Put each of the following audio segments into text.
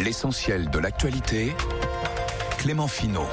L'essentiel de l'actualité, Clément Finot.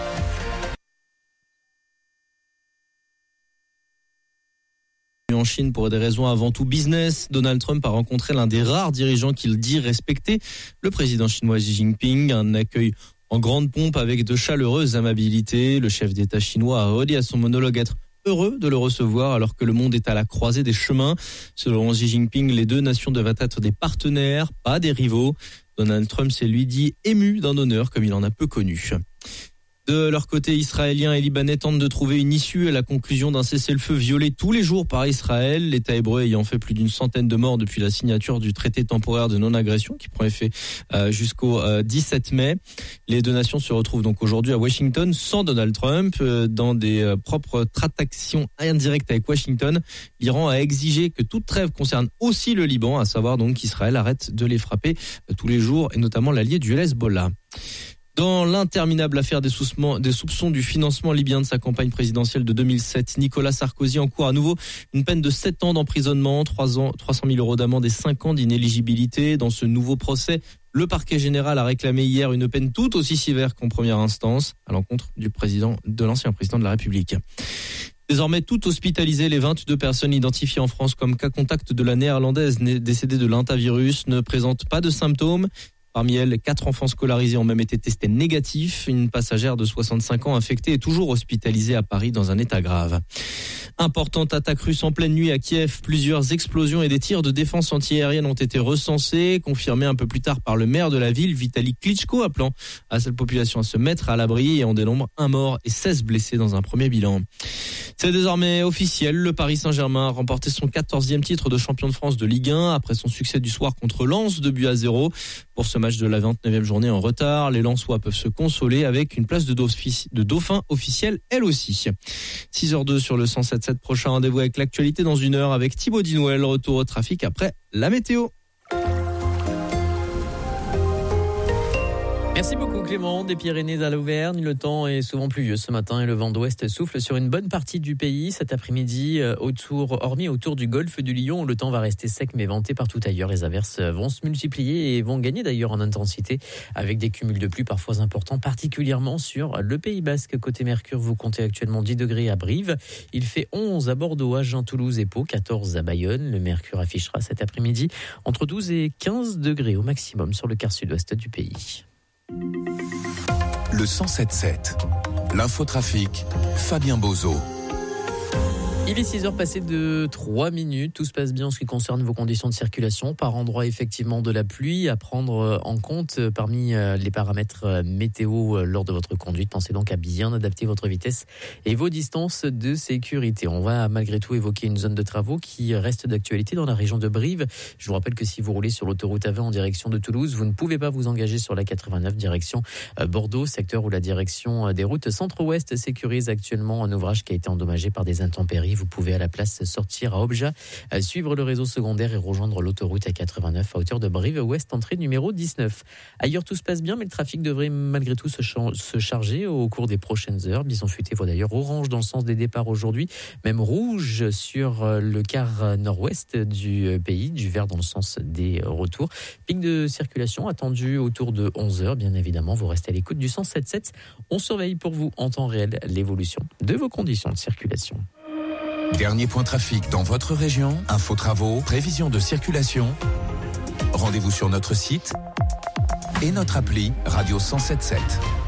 En Chine pour des raisons avant tout business, Donald Trump a rencontré l'un des rares dirigeants qu'il dit respecter, le président chinois Xi Jinping. Un accueil en grande pompe avec de chaleureuses amabilités. Le chef d'État chinois a redit à son monologue être heureux de le recevoir alors que le monde est à la croisée des chemins. Selon Xi Jinping, les deux nations devaient être des partenaires, pas des rivaux. Donald Trump s'est lui dit ému d'un honneur comme il en a peu connu. De leur côté, Israéliens et Libanais tentent de trouver une issue à la conclusion d'un cessez-le-feu violé tous les jours par Israël. L'État hébreu ayant fait plus d'une centaine de morts depuis la signature du traité temporaire de non-agression qui prend effet jusqu'au 17 mai. Les deux nations se retrouvent donc aujourd'hui à Washington sans Donald Trump. Dans des propres tractations indirectes avec Washington, l'Iran a exigé que toute trêve concerne aussi le Liban, à savoir donc qu'Israël arrête de les frapper tous les jours et notamment l'allié du Hezbollah. Dans l'interminable affaire des soupçons du financement libyen de sa campagne présidentielle de 2007, Nicolas Sarkozy encourt à nouveau une peine de 7 ans d'emprisonnement, 300 000 euros d'amende et 5 ans d'inéligibilité. Dans ce nouveau procès, le parquet général a réclamé hier une peine tout aussi sévère qu'en première instance à l'encontre de l'ancien président de la République. Désormais, tout hospitalisé, les 22 personnes identifiées en France comme cas contact de la néerlandaise décédée de l'hantavirus ne présentent pas de symptômes. Parmi elles, 4 enfants scolarisés ont même été testés négatifs. Une passagère de 65 ans infectée est toujours hospitalisée à Paris dans un état grave. Importante attaque russe en pleine nuit à Kiev. Plusieurs explosions et des tirs de défense antiaérienne ont été recensés, confirmés un peu plus tard par le maire de la ville, Vitali Klitschko, appelant à cette population à se mettre à l'abri et on dénombre 1 mort et 16 blessés dans un premier bilan. C'est désormais officiel. Le Paris Saint-Germain a remporté son 14e titre de champion de France de Ligue 1 après son succès du soir contre Lens, 2-0. Pour ce match de la 29e journée en retard, les Lensois peuvent se consoler avec une place de dauphin officielle elle aussi. 6h02 sur le 107.7, prochain rendez-vous avec l'actualité dans 1 heure avec Thibaut Dinouel. Retour au trafic après la météo. Merci beaucoup Clément. Des Pyrénées à l'Auvergne, le temps est souvent pluvieux ce matin et le vent d'ouest souffle sur une bonne partie du pays. Cet après-midi, hormis autour du golfe du Lion, où le temps va rester sec mais venté partout ailleurs. Les averses vont se multiplier et vont gagner d'ailleurs en intensité avec des cumuls de pluie parfois importants, particulièrement sur le Pays Basque. Côté Mercure, vous comptez actuellement 10 degrés à Brive. Il fait 11 à Bordeaux, Agen, Toulouse et Pau, 14 à Bayonne. Le Mercure affichera cet après-midi entre 12 et 15 degrés au maximum sur le quart sud-ouest du pays. Le 107.7, l'infotrafic, Fabien Bozo. Il est 6h passé de 3 minutes. Tout se passe bien en ce qui concerne vos conditions de circulation. Par endroit, effectivement, de la pluie à prendre en compte parmi les paramètres météo lors de votre conduite. Pensez donc à bien adapter votre vitesse et vos distances de sécurité. On va malgré tout évoquer une zone de travaux qui reste d'actualité dans la région de Brive. Je vous rappelle que si vous roulez sur l'autoroute A20 en direction de Toulouse, vous ne pouvez pas vous engager sur la 89 direction Bordeaux, secteur où la direction des routes centre-ouest sécurise actuellement un ouvrage qui a été endommagé par des intempéries. Vous pouvez à la place sortir à Objat, suivre le réseau secondaire et rejoindre l'autoroute A89 à hauteur de Brive-Ouest, entrée numéro 19. Ailleurs, tout se passe bien, mais le trafic devrait malgré tout se charger au cours des prochaines heures. Bison Futé voit d'ailleurs orange dans le sens des départs aujourd'hui, même rouge sur le quart nord-ouest du pays, du vert dans le sens des retours. Pic de circulation attendu autour de 11h, bien évidemment. Vous restez à l'écoute du 107.7. On surveille pour vous en temps réel l'évolution de vos conditions de circulation. Dernier point trafic dans votre région, infos travaux, prévision de circulation. Rendez-vous sur notre site et notre appli Radio 107.7.